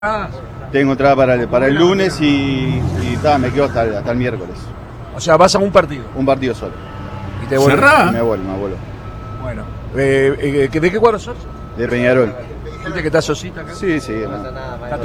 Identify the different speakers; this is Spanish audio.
Speaker 1: Tengo entrada para el lunes y me quedo hasta el miércoles.
Speaker 2: O sea, vas a un partido.
Speaker 1: Un partido solo.
Speaker 2: Y te vuelves.
Speaker 1: Y me vuelvo.
Speaker 2: Bueno. ¿De qué cuadro sos?
Speaker 1: De Peñarol.
Speaker 2: ¿Gente que está sosita acá?
Speaker 1: Sí.